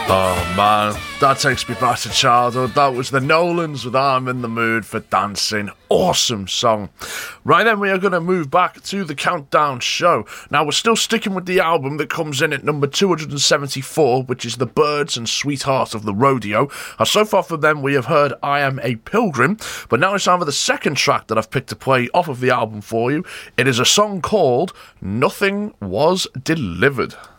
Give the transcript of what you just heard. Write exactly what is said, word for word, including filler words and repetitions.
Oh man, that takes me back to childhood. That was the Nolans with I'm in the Mood for Dancing. Awesome song. Right then, we are going to move back to the Countdown Show. Now, we're still sticking with the album that comes in at number two hundred seventy-four, which is The Byrds and Sweetheart of the Rodeo. Now, so far from them, we have heard I Am a Pilgrim, but now it's time for the second track that I've picked to play off of the album for you. It is a song called Nothing Was Delivered.